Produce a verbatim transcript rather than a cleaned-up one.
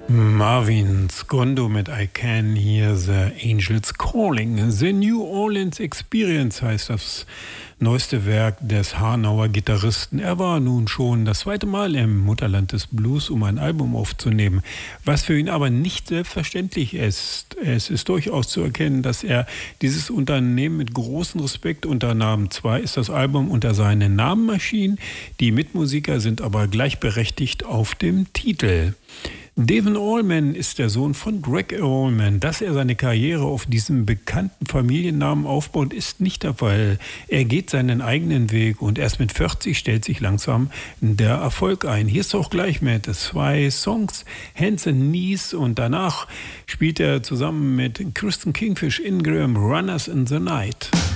Marvin Skondo mit I Can Hear the Angels Calling. The New Orleans Experience heißt das neueste Werk des Hanauer Gitarristen. Er war nun schon das zweite Mal im Mutterland des Blues, um ein Album aufzunehmen, was für ihn aber nicht selbstverständlich ist. Es ist durchaus zu erkennen, dass er dieses Unternehmen mit großem Respekt unternahm. Zwar ist das Album unter seinen Namen erschienen, die Mitmusiker sind aber gleichberechtigt auf dem Titel. Devon Allman ist der Sohn von Greg Allman. Dass er seine Karriere auf diesem bekannten Familiennamen aufbaut, ist nicht der Fall. Er geht seinen eigenen Weg und erst mit vierzig stellt sich langsam der Erfolg ein. Hier ist auch gleich mit zwei Songs, Hands and Knees, und danach spielt er zusammen mit Kristen Kingfish Ingram Runners in the Night.